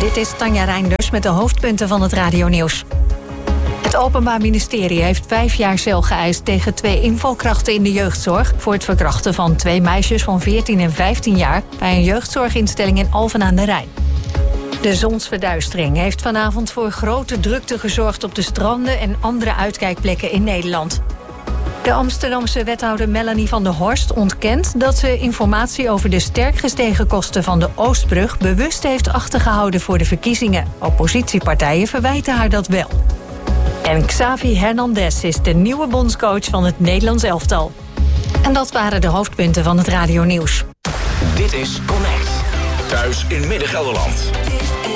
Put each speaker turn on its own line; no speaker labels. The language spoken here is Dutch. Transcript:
Dit is Tanja Reinders met de hoofdpunten van het radionieuws. Het Openbaar Ministerie heeft 5 jaar cel geëist tegen 2 invalkrachten in de jeugdzorg voor het verkrachten van 2 meisjes van 14 en 15 jaar bij een jeugdzorginstelling in Alphen aan de Rijn. De zonsverduistering heeft vanavond voor grote drukte gezorgd op de stranden en andere uitkijkplekken in Nederland. De Amsterdamse wethouder Melanie van der Horst ontkent dat ze informatie over de sterk gestegen kosten van de Oostbrug bewust heeft achtergehouden voor de verkiezingen. Oppositiepartijen verwijten haar dat wel. En Xavi Hernandez is de nieuwe bondscoach van het Nederlands elftal. En dat waren de hoofdpunten van het radionieuws.
Dit is Connect. Thuis in Midden-Gelderland.